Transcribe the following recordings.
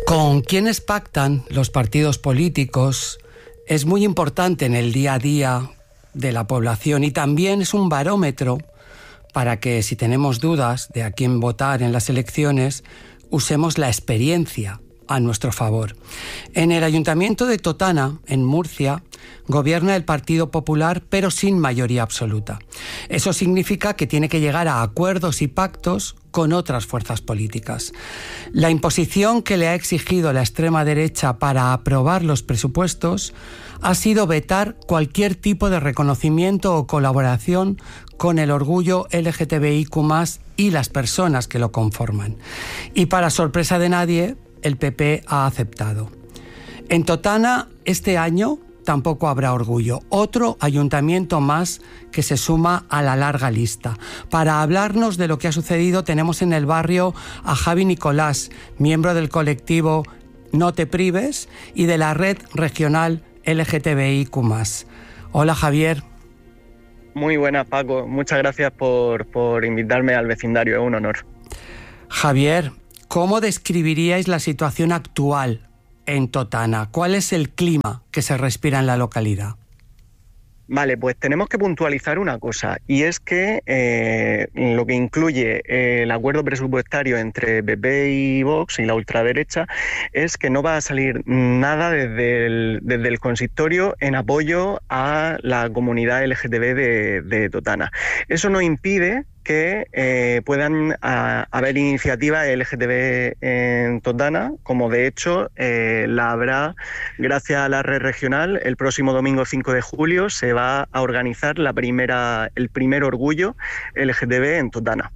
Con quienes pactan los partidos políticos es muy importante en el día a día de la población y también es un barómetro para que, si tenemos dudas de a quién votar en las elecciones, usemos la experiencia a nuestro favor. En el Ayuntamiento de Totana, en Murcia, gobierna el Partido Popular, pero sin mayoría absoluta. Eso significa que tiene que llegar a acuerdos y pactos con otras fuerzas políticas. La imposición que le ha exigido la extrema derecha para aprobar los presupuestos ha sido vetar cualquier tipo de reconocimiento o colaboración con el orgullo LGTBIQ+ y las personas que lo conforman. Y para sorpresa de nadie, el PP ha aceptado. En Totana, este año, tampoco habrá orgullo. Otro ayuntamiento más que se suma a la larga lista. Para hablarnos de lo que ha sucedido, tenemos en el barrio a Javi Nicolás, miembro del colectivo No Te Prives y de la red regional LGTBIQ+. Hola, Javier. Muy buenas, Paco. Muchas gracias por invitarme al vecindario. Es un honor. Javier, ¿cómo describiríais la situación actual en Totana? ¿Cuál es el clima que se respira en la localidad? Vale, pues tenemos que puntualizar una cosa, y es que lo que incluye el acuerdo presupuestario entre PP y Vox y la ultraderecha es que no va a salir nada desde el consistorio en apoyo a la comunidad LGTB de Totana. Eso no impide que puedan haber iniciativas LGTB en Totana, como de hecho la habrá gracias a la red regional. El próximo domingo 5 de julio se va a organizar el primer orgullo LGTB en Totana.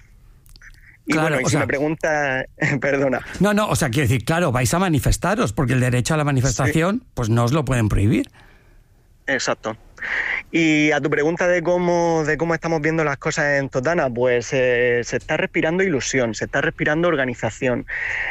Y claro, bueno, y si me pregunta, perdona. No, o sea, quiero decir, claro, vais a manifestaros, porque el derecho a la manifestación, sí, pues no os lo pueden prohibir. Exacto. Y a tu pregunta de cómo estamos viendo las cosas en Totana, pues se está respirando ilusión, se está respirando organización.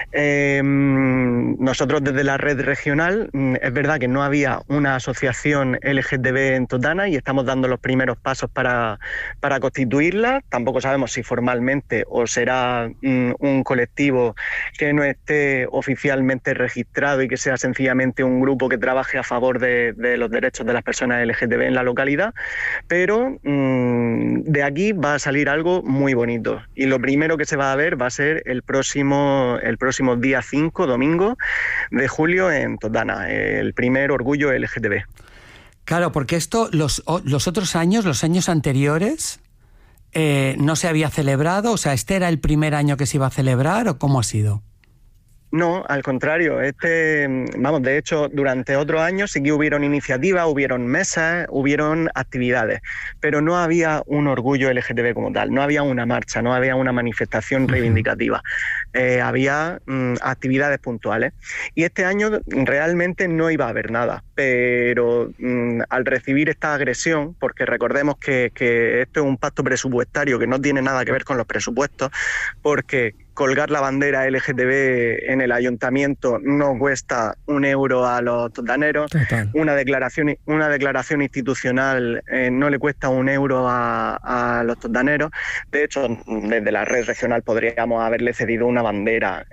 Nosotros desde la red regional, es verdad que no había una asociación LGTB en Totana y estamos dando los primeros pasos para constituirla. Tampoco sabemos si formalmente o será un colectivo que no esté oficialmente registrado y que sea sencillamente un grupo que trabaje a favor de los derechos de las personas LGTB en la localidad, pero de aquí va a salir algo muy bonito, y lo primero que se va a ver va a ser el próximo día 5, domingo de julio en Totana, el primer orgullo LGTB. Claro, porque esto los otros años, los años anteriores, no se había celebrado, o sea, ¿este era el primer año que se iba a celebrar o cómo ha sido? No, al contrario, de hecho, durante otros años sí que hubieron iniciativas, hubieron mesas, hubieron actividades, pero no había un orgullo LGTB como tal, no había una marcha, no había una manifestación reivindicativa, había actividades puntuales. Y este año realmente no iba a haber nada, pero al recibir esta agresión, porque recordemos que esto es un pacto presupuestario que no tiene nada que ver con los presupuestos, porque colgar la bandera LGTB en el ayuntamiento no cuesta €1 a los totaneros. Total. Una declaración institucional no le cuesta €1 a los totaneros. De hecho, desde la red regional podríamos haberle cedido una bandera.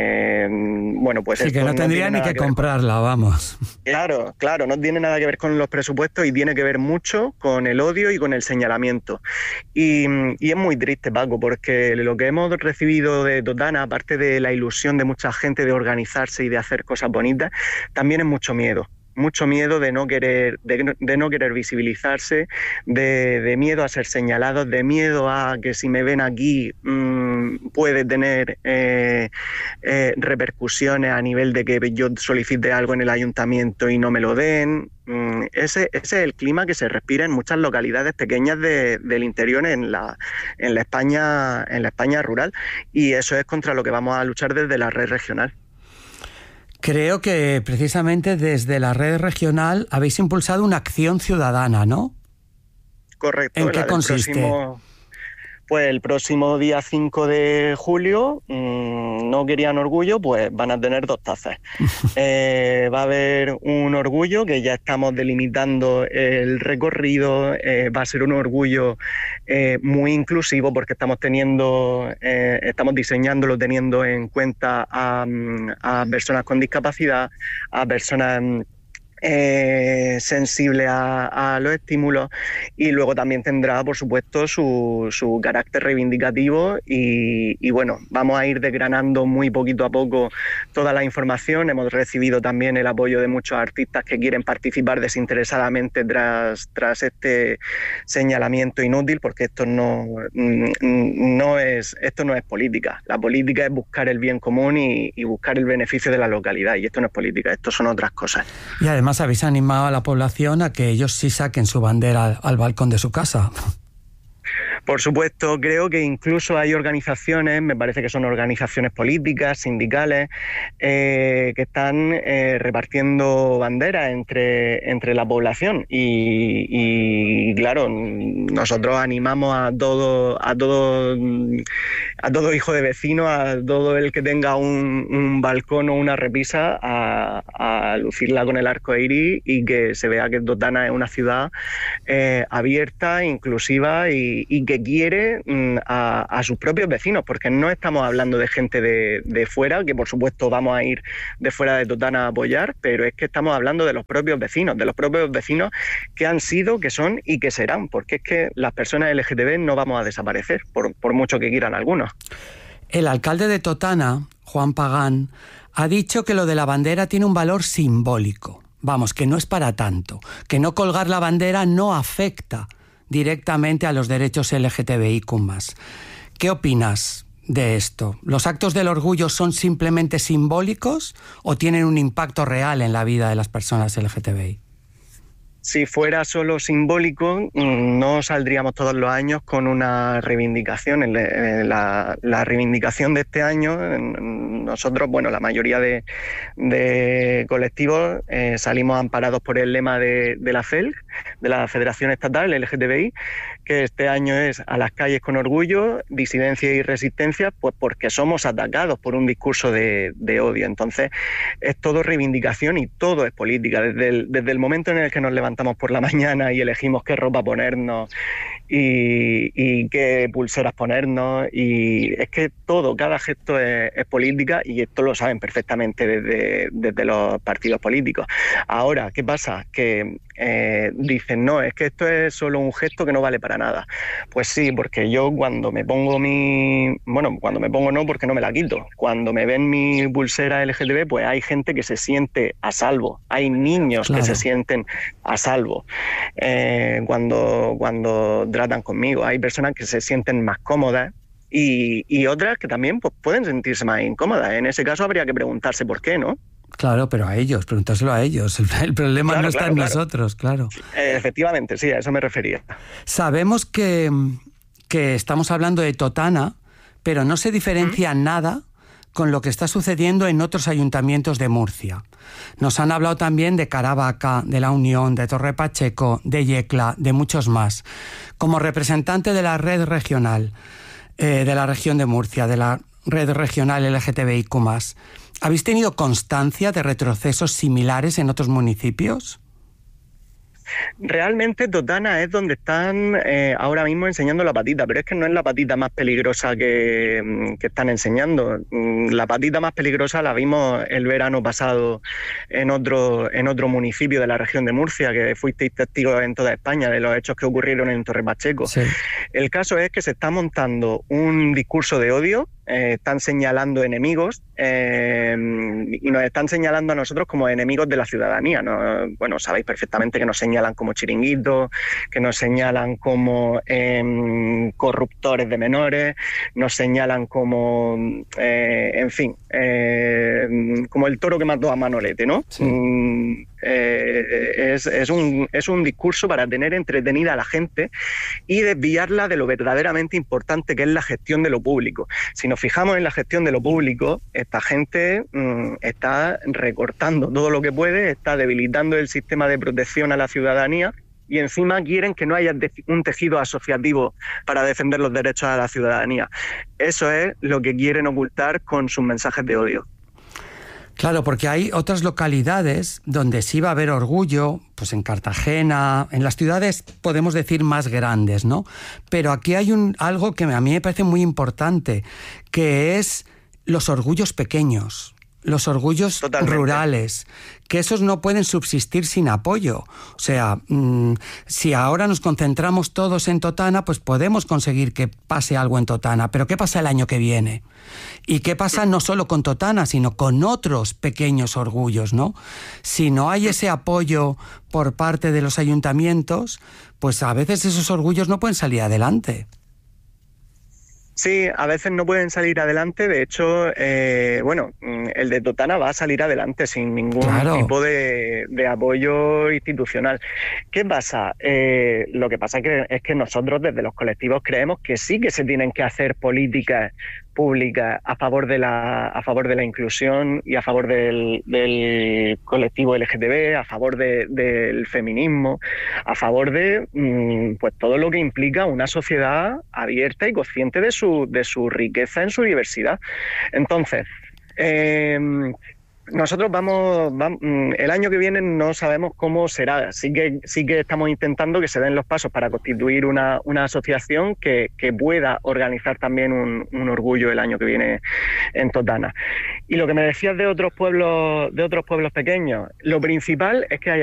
Pues sí, que no tendría ni que comprarla, vamos. Claro, no tiene nada que ver con los presupuestos y tiene que ver mucho con el odio y con el señalamiento. Y es muy triste, Paco, porque lo que hemos recibido de Totana, aparte de la ilusión de mucha gente de organizarse y de hacer cosas bonitas, también es mucho miedo de no querer visibilizarse, de miedo a ser señalados, de miedo a que si me ven aquí puede tener repercusiones a nivel de que yo solicite algo en el ayuntamiento y no me lo den. Ese es el clima que se respira en muchas localidades pequeñas del interior en la España rural, y eso es contra lo que vamos a luchar desde la red regional. Creo que precisamente desde la red regional habéis impulsado una acción ciudadana, ¿no? Correcto. ¿En qué consiste? Pues el próximo día 5 de julio, no querían orgullo, pues van a tener 2 tazas. Va a haber un orgullo que ya estamos delimitando el recorrido, va a ser un orgullo muy inclusivo porque estamos diseñándolo teniendo en cuenta a personas con discapacidad, a personas sensible a los estímulos, y luego también tendrá, por supuesto, su carácter reivindicativo y bueno, vamos a ir desgranando muy poquito a poco toda la información. Hemos recibido también el apoyo de muchos artistas que quieren participar desinteresadamente tras este señalamiento inútil, porque esto no es política. La política es buscar el bien común y buscar el beneficio de la localidad, y esto no es política, esto son otras cosas. Y además habéis animado a la población a que ellos sí saquen su bandera al balcón de su casa. Por supuesto, creo que incluso hay organizaciones, me parece que son organizaciones políticas, sindicales, que están repartiendo banderas entre la población y claro, nosotros animamos a todo hijo de vecino, a todo el que tenga un balcón o una repisa, a lucirla con el arco iris y que se vea que Totana es una ciudad abierta, inclusiva y que quiere a sus propios vecinos, porque no estamos hablando de gente de fuera, que por supuesto vamos a ir de fuera de Totana a apoyar, pero es que estamos hablando de los propios vecinos que han sido, que son y que serán, porque es que las personas LGTB no vamos a desaparecer, por mucho que quieran algunos. El alcalde de Totana, Juan Pagán, ha dicho que lo de la bandera tiene un valor simbólico. Vamos, que no es para tanto, que no colgar la bandera no afecta directamente a los derechos LGTBIQ+. ¿Qué opinas de esto? ¿Los actos del orgullo son simplemente simbólicos o tienen un impacto real en la vida de las personas LGTBI? Si fuera solo simbólico, no saldríamos todos los años con una reivindicación. La reivindicación de este año, nosotros, bueno, la mayoría de colectivos salimos amparados por el lema de la FELG, de la Federación Estatal LGTBI, que este año es a las calles con orgullo, disidencia y resistencia, pues porque somos atacados por un discurso de odio. Entonces, es todo reivindicación y todo es política. Desde el momento en el que nos levantamos por la mañana y elegimos qué ropa ponernos y qué pulseras ponernos, y es que cada gesto es política, y esto lo saben perfectamente desde los partidos políticos. Ahora, ¿qué pasa? Que dicen, no, es que esto es solo un gesto que no vale para nada. Pues sí, porque yo cuando me pongo no, porque no me la quito. Cuando me ven mi pulsera LGTB, pues hay gente que se siente a salvo, hay niños que se sienten a salvo cuando tratan conmigo, hay personas que se sienten más cómodas y otras que también pues, pueden sentirse más incómodas. En ese caso habría que preguntarse por qué, ¿no? Claro, pero a ellos, preguntárselo a ellos. El problema no está en nosotros, claro. Efectivamente, sí, a eso me refería. Sabemos que estamos hablando de Totana, pero no se diferencia nada con lo que está sucediendo en otros ayuntamientos de Murcia. Nos han hablado también de Caravaca, de La Unión, de Torre Pacheco, de Yecla, de muchos más. Como representante de la red regional, de la región de Murcia, de la red regional LGTBIQ+, ¿habéis tenido constancia de retrocesos similares en otros municipios? Realmente Totana es donde están ahora mismo enseñando la patita, pero es que no es la patita más peligrosa que están enseñando. La patita más peligrosa la vimos el verano pasado en otro municipio de la región de Murcia, que fuisteis testigos en toda España de los hechos que ocurrieron en Torre Pacheco. Sí. El caso es que se está montando un discurso de odio, están señalando enemigos y nos están señalando a nosotros como enemigos de la ciudadanía, ¿no? Bueno, sabéis perfectamente que nos señalan como chiringuitos, que nos señalan como corruptores de menores, nos señalan como, en fin, como el toro que mató a Manolete, ¿no? Sí. Es un discurso para tener entretenida a la gente y desviarla de lo verdaderamente importante, que es la gestión de lo público. Si nos fijamos en la gestión de lo público, esta gente está recortando todo lo que puede, está debilitando el sistema de protección a la ciudadanía y encima quieren que no haya un tejido asociativo para defender los derechos de la ciudadanía. Eso es lo que quieren ocultar con sus mensajes de odio. Claro, porque hay otras localidades donde sí va a haber orgullo, pues en Cartagena, en las ciudades podemos decir más grandes, ¿no? Pero aquí hay algo que a mí me parece muy importante, que es los orgullos pequeños, los orgullos rurales, que esos no pueden subsistir sin apoyo. O sea, si ahora nos concentramos todos en Totana, pues podemos conseguir que pase algo en Totana, pero ¿qué pasa el año que viene? ¿Y qué pasa no solo con Totana, sino con otros pequeños orgullos, ¿no? Si no hay ese apoyo por parte de los ayuntamientos, pues a veces esos orgullos no pueden salir adelante. Sí, a veces no pueden salir adelante. De hecho, el de Totana va a salir adelante sin ningún tipo de apoyo institucional. ¿Qué pasa? Lo que pasa es que nosotros desde los colectivos creemos que sí que se tienen que hacer políticas públicas a favor de la inclusión y a favor del colectivo LGTB, a favor del feminismo, a favor de pues todo lo que implica una sociedad abierta y consciente de su riqueza en su diversidad. Entonces, nosotros vamos, el año que viene no sabemos cómo será. Sí que estamos intentando que se den los pasos para constituir una asociación que pueda organizar también un orgullo el año que viene en Totana. Y lo que me decías de otros pueblos pequeños, lo principal es que haya